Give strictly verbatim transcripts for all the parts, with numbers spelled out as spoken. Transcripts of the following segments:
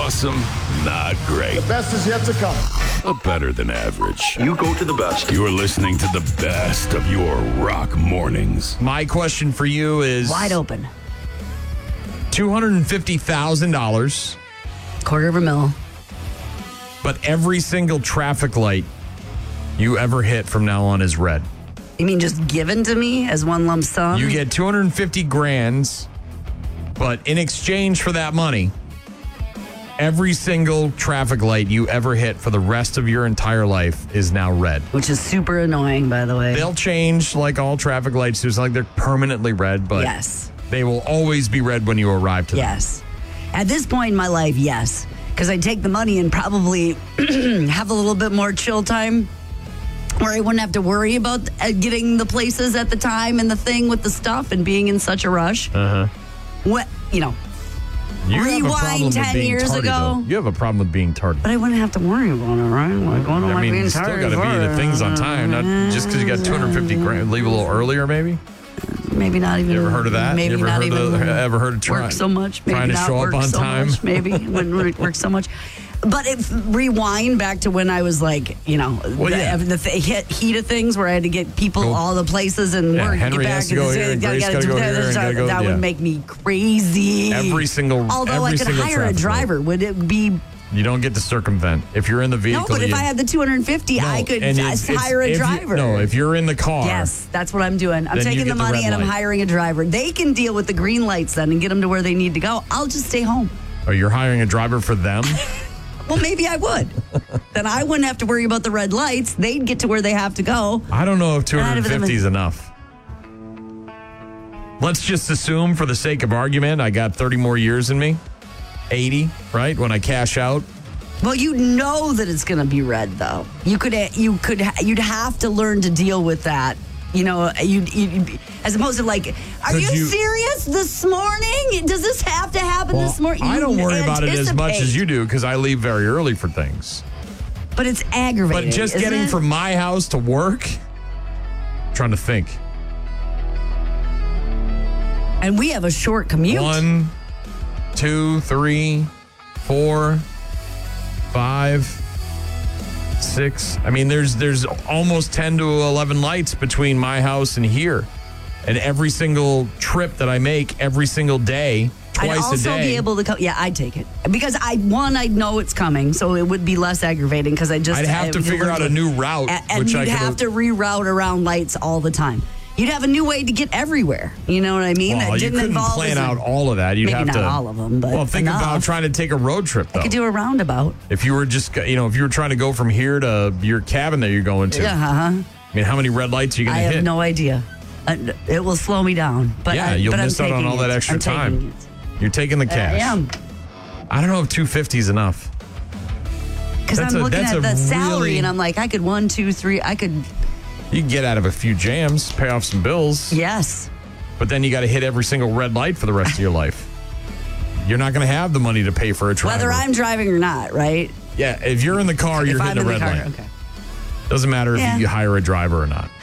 awesome, not great. The best is yet to come. But better than average. You go to the best. You're listening to the best of your rock mornings. My question for you is... Wide open. two hundred fifty thousand dollars. Quarter of a mil. But every single traffic light you ever hit from now on is red. You mean just given to me as one lump sum? You get two hundred fifty grands, but in exchange for that money, every single traffic light you ever hit for the rest of your entire life is now red. Which is super annoying, by the way. They'll change like all traffic lights do. It's not like they're permanently red, but yes, they will always be red when you arrive to them. Yes. At this point in my life, yes. Because I take the money and probably have a little bit more chill time where I wouldn't have to worry about getting the places at the time and the thing with the stuff and being in such a rush. Uh-huh. What, you know, You rewind have a problem with ten being years tardy, ago. though. You have a problem with being tardy. But I wouldn't have to worry about it, right? Like, what am I I mean, being you still tardy got to be for? the things on time, not just because you got two hundred fifty grand. Leave a little earlier, maybe. Maybe not even. You ever heard of that? Maybe you ever not heard even. Of, ever heard of try, work so much? Maybe trying to not show work up on so time? Much, maybe when it works so much. But if rewind back to when I was like, you know, Well, the, yeah. the th- hit, heat of things where I had to get people Go. all the places and Yeah, work, Henry get back has to go and here, and gotta- Grace gotta gotta do go that, here, and that, gotta go- that yeah. would make me crazy. Every single, Although every I could single hire a traffic driver, light. would it be? You don't get to circumvent if you're in the vehicle. No, but if you, I had the two hundred fifty, no, I could and just it's- it's- hire a if you- driver. no, if you're in the car, Yes, that's what I'm doing. I'm Then you taking get the the money red and I'm light. hiring a driver. They can deal with the green lights then and get them to where they need to go. I'll just stay home. or you're hiring a driver for them. Well, maybe I would. Then I wouldn't have to worry about the red lights. They'd get to where they have to go. I don't know if two Out hundred of them fifty and- is enough. Let's just assume, for the sake of argument, I got thirty more years in me. eighty, right? When I cash out. Well, you know that it's going to be red, though. You could, you could, you'd have to learn to deal with that. You know, you, you as opposed to like, are Could you, you- serious? This morning? Does this have to happen Well, this morning? I You don't worry about it as much anticipate. as you do because I leave very early for things. But it's aggravating. But just isn't getting it? from my house to work, trying to think. And we have a short commute. One, two, three, four, five, six. I mean, there's there's almost ten to eleven lights between my house and here. And every single trip that I make every single day, twice I'd also a day. be able to come. Yeah, I'd take it because I one I'd know it's coming, so it would be less aggravating because I just I'd have I to would figure learn out to- a new route, and, and which you'd I could have to reroute around lights all the time. You'd have a new way to get everywhere. You know what I mean? Well, that you didn't couldn't involve plan as a- out all of that. You'd maybe have not to all of them, but well, think enough. about trying to take a road trip though. I could do a roundabout. If you were just, you know, if you were trying to go from here to your cabin that you're going to, Yeah, uh-huh. I mean, how many red lights are you I going to have hit? no idea. Uh, it will slow me down. But yeah, I, you'll but miss I'm out on taking all that it. extra I'm taking time. it. You're taking the cash. I am. I don't know if two fifty is enough. Because That's I'm a- looking that's at a the salary really- and I'm like, I could one, two, three. I could, You can get out of a few jams, pay off some bills, yes. but then you got to hit every single red light for the rest of your life. You're not going to have the money to pay for a driver. Whether I'm driving or not, right? yeah, if you're in the car, you're if hitting I'm a in red the car, light. okay. Doesn't matter Yeah. if you hire a driver or not,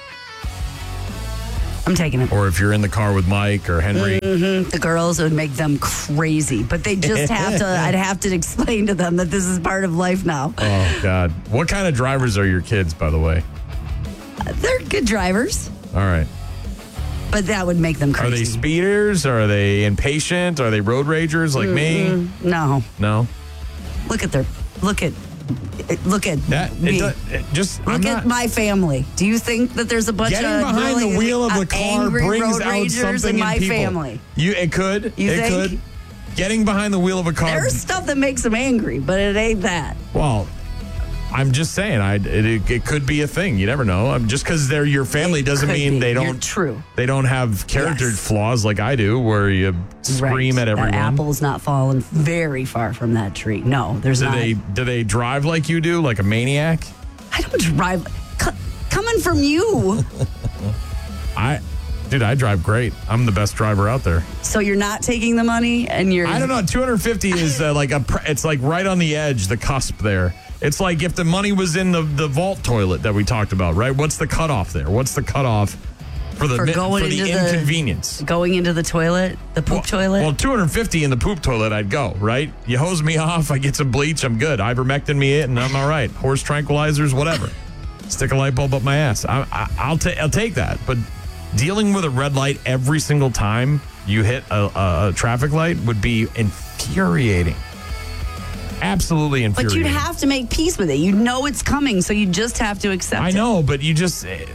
I'm taking it. or if you're in the car with Mike or Henry. Mm-hmm. The girls, it would make them crazy, but they just have to. I'd have to explain to them that this is part of life now. Oh God, what kind of drivers are your kids, by the way? They're good drivers, All right. but that would make them Are they crazy. speeders? Are they impatient? Are they road ragers like me? No, No. look at their look at look at That it, me. does, it just I'm Look not, at my family. Do you think that there's a bunch getting of behind really, the wheel of uh, the car angry brings road out ragers something in my people. family? You it could. You it think? could. Getting behind the wheel of a car. There's stuff that makes them angry, but it ain't that. Well, I'm just saying, I it, it, it could be a thing. You never know. Um, just because they're your family It doesn't could mean be. they You're don't. true. They don't have character Yes. flaws like I do, where you scream Right. at everyone. That apple's not falling very far from that tree. No, there's do not. they do they drive like you do, like a maniac? I don't drive. C- coming from you. I, dude, I drive great. I'm the best driver out there. So you're not taking the money and you're. I don't know. two hundred fifty is uh, like a. Pr- it's like right on the edge, the cusp there. It's like if the money was in the the vault toilet that we talked about, right? What's the cutoff there? What's the cutoff for the For mi- going for the into the- inconvenience. Going into the toilet, the poop Well, toilet. Well, two hundred fifty in the poop toilet, I'd go, right? You hose me off, I get some bleach, I'm good. Ivermectin me it, and I'm all right. Horse tranquilizers, whatever. Stick a light bulb up my ass. I, I, I'll, ta- I'll take that. But dealing with a red light every single time you hit a, a, a traffic light would be infuriating. Absolutely but infuriating. you'd have to make peace with it. You know it's coming, so you just have to accept it. I know, but you just, eh,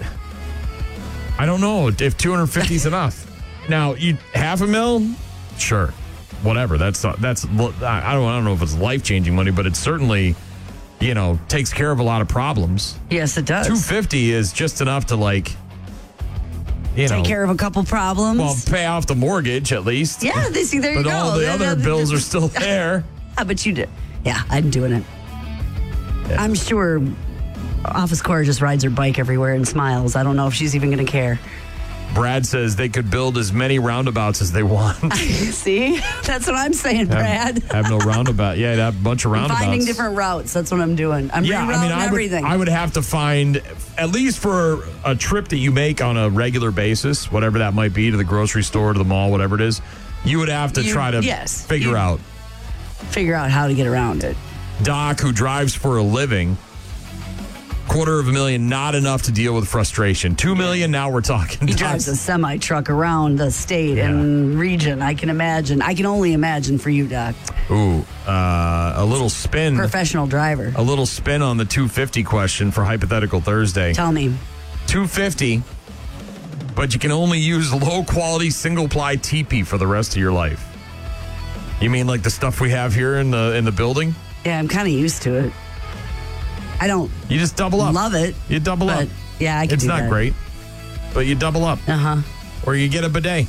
I don't know if two hundred fifty is enough. Now, you half a mil, sure, whatever. That's that's I don't I don't know if it's life changing money, but it certainly, you know, takes care of a lot of problems. Yes, it does. Two fifty is just enough to like, you know, Take care of a couple problems. well, pay off the mortgage at least. yeah, they see there you But go. all the Yeah, other yeah, bills are still there. Yeah, but you did. Yeah, I'm doing it. Yeah. I'm sure Office Cora just rides her bike everywhere and smiles. I don't know if she's even going to care. Brad says they could build as many roundabouts as they want. See? That's what I'm saying, Brad. have, have no roundabout. Yeah, have a bunch of roundabouts. Finding different routes. That's what I'm doing. I'm Yeah, rerouting I mean, I would, everything. I would have to find, at least for a trip that you make on a regular basis, whatever that might be, to the grocery store, to the mall, whatever it is, you would have to You- try to yes, figure you- out. Figure out how to get around it. Doc, who drives for a living, quarter of a million, not enough to deal with frustration. Two million, now we're talking. He Doc's- drives a semi truck around the state and region. I can imagine. I can only imagine for you, Doc. Ooh, uh, a little spin. Professional driver. A little spin on the two fifty question for Hypothetical Thursday. Tell me. two fifty, but you can only use low quality single ply teepee for the rest of your life. You mean like the stuff we have here in the in the building? Yeah, I'm kind of used to it. I don't You just double up. love it. You double but up. Yeah, I can It's do not that. great, but you double up. Uh huh. Or you get a bidet,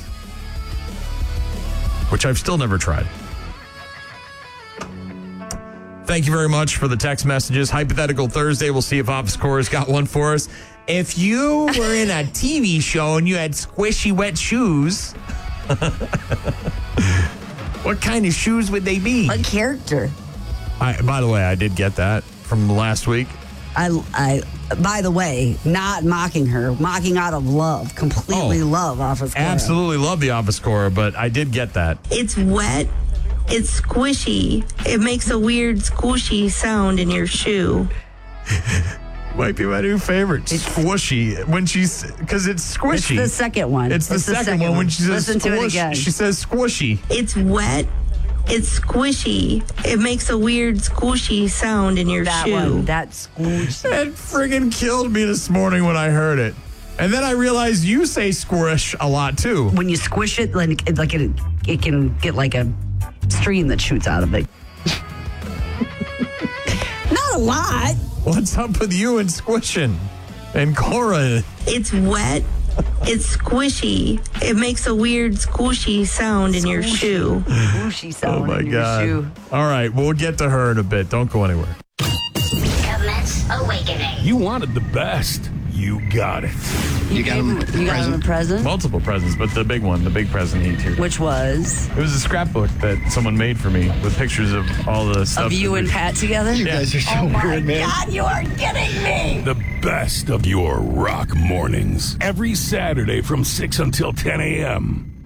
which I've still never tried. Thank you very much for the text messages. Hypothetical Thursday. We'll see if Office Core's got one for us. If you were in a T V show and you had squishy wet shoes, what kind of shoes would they be? What character? I, by the way, I did get that from last week. I, I, by the way, not mocking her, mocking out of love, completely Oh, love Office Cora. Absolutely love the Office Cora, but I did get that. It's wet. It's squishy. It makes a weird squishy sound in your shoe. Might be my new favorite. Squishy. When she's, because it's squishy. It's the second one. It's the, second, one when she says Listen to it squish, again. she says squishy. It's wet. It's squishy. It makes a weird squishy sound in your that shoe. one. That squish. That friggin' killed me this morning when I heard it. And then I realized you say squish a lot too. When you squish it, like it, like it, it can get like a stream that shoots out of it. Not a lot. What's up with you and squishing? And Cora? It's wet. It's squishy. It makes a weird squishy sound in your shoe. Squishy sound Oh my in your God. shoe. All right, we'll get to her in a bit. Don't go anywhere. Commence awakening. You wanted the best. You got it. You, got him. You got him a present, Multiple presents, but the big one, the big present he too. which was It was a scrapbook that someone made for me with pictures of all the stuff. of you that and we- Pat together. You guys are so weird, man. God, you are kidding me. The best of your rock mornings. Every Saturday from six until ten a.m.